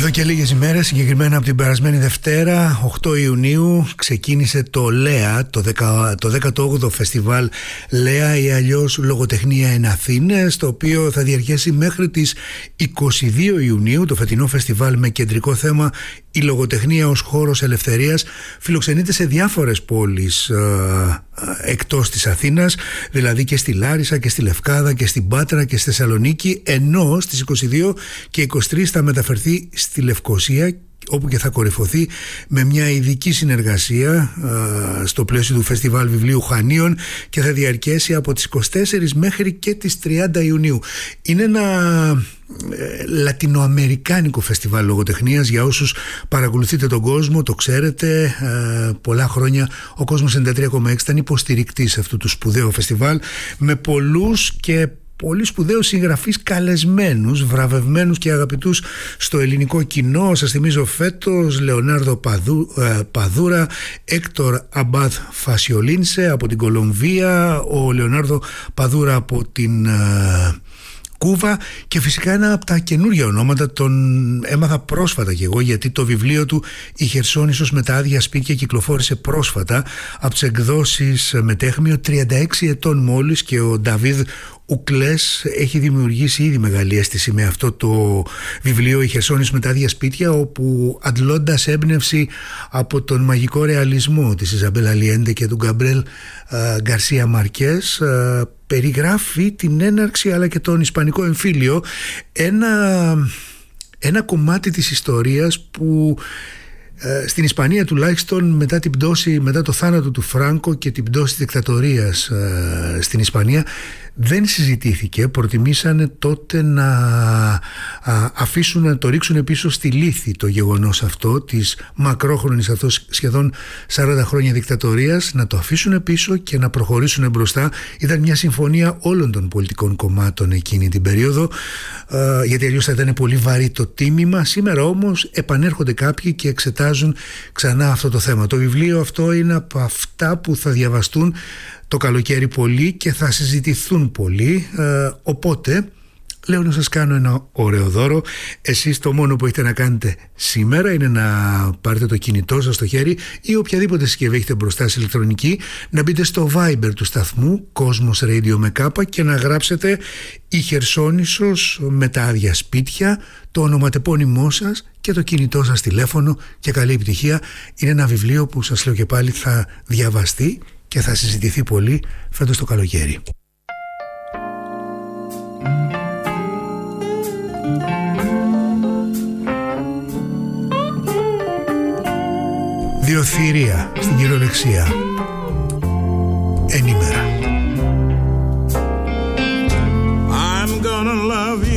Εδώ και λίγες ημέρες, συγκεκριμένα από την περασμένη Δευτέρα, 8 Ιουνίου, ξεκίνησε το ΛΕΑ, το 18ο φεστιβάλ ΛΕΑ ή αλλιώς Λογοτεχνία εν Αθήνες, το οποίο θα διαρκέσει μέχρι τις 22 Ιουνίου. Το φετινό φεστιβάλ, με κεντρικό θέμα η λογοτεχνία ως χώρος ελευθερίας, φιλοξενείται σε διάφορες πόλεις εκτός της Αθήνας, δηλαδή και στη Λάρισα και στη Λευκάδα και στην Πάτρα και στη Θεσσαλονίκη, ενώ στις 22 και 23 θα μεταφερθεί στη Λευκοσία, όπου και θα κορυφωθεί με μια ειδική συνεργασία στο πλαίσιο του Φεστιβάλ Βιβλίου Χανίων και θα διαρκέσει από τις 24 μέχρι και τις 30 Ιουνίου. Είναι ένα λατινοαμερικάνικο φεστιβάλ λογοτεχνίας. Για όσους παρακολουθείτε τον κόσμο, το ξέρετε, πολλά χρόνια ο κόσμος 93,6 ήταν υποστηρικτής αυτού του σπουδαίου φεστιβάλ, με πολλούς και πολύ σπουδαίους συγγραφείς καλεσμένους, βραβευμένους και αγαπητούς στο ελληνικό κοινό. Σας θυμίζω φέτος Λεωνάρδο Παδούρα, Έκτορ Αμπάθ Φασιολίνσε από την Κολομβία, ο Λεωνάρδο Παδούρα από την Κούβα, και φυσικά ένα από τα καινούργια ονόματα, τον έμαθα πρόσφατα κι εγώ, γιατί το βιβλίο του «Η Χερσόνησος με τα άδεια σπίτια» κυκλοφόρησε πρόσφατα από τις εκδόσεις Μετέχμιο, 36 ετών μόλις, και ο Νταβίδ Ουκλές έχει δημιουργήσει ήδη μεγάλη αίσθηση με αυτό το βιβλίο «Η Χερσόνησος με τα άδεια σπίτια», όπου αντλώντας έμπνευση από τον μαγικό ρεαλισμό της Ιζαμπέλ Αλιέντε και του Γκαμπρέλ Γκαρσία Μαρκές, περιγράφει την έναρξη αλλά και τον ισπανικό εμφύλιο, ένα κομμάτι της ιστορίας που στην Ισπανία τουλάχιστον μετά το θάνατο του Φράνκο και την πτώση της δικτατορίας στην Ισπανία δεν συζητήθηκε. Προτιμήσανε τότε να να το ρίξουν πίσω στη λύθη το γεγονός αυτό της μακρόχρονης, αυτό σχεδόν 40 χρόνια δικτατορίας, να το αφήσουν πίσω και να προχωρήσουν μπροστά. Ήταν μια συμφωνία όλων των πολιτικών κομμάτων εκείνη την περίοδο, γιατί αλλιώς θα ήταν πολύ βαρύ το τίμημα. Σήμερα όμως επανέρχονται κάποιοι και εξετάζουν ξανά αυτό το θέμα. Το βιβλίο αυτό είναι από αυτά που θα διαβαστούν το καλοκαίρι πολύ και θα συζητηθούν πολύ, οπότε λέω να σας κάνω ένα ωραίο δώρο. Εσείς το μόνο που έχετε να κάνετε σήμερα είναι να πάρετε το κινητό σας στο χέρι ή οποιαδήποτε συσκευή έχετε μπροστά σε ηλεκτρονική, να μπείτε στο Viber του σταθμού Κόσμος Radio με Κάπα και να γράψετε «Η Χερσόνησος με τα άδεια σπίτια», το ονοματεπώνυμό σας και το κινητό σας τηλέφωνο, και καλή επιτυχία. Είναι ένα βιβλίο που, σας λέω και πάλι, θα διαβαστεί και θα συζητηθεί πολύ φέτος το καλοκαίρι. Διοθυρία στην κυριολεξία. Ενήμερα. I'm gonna love you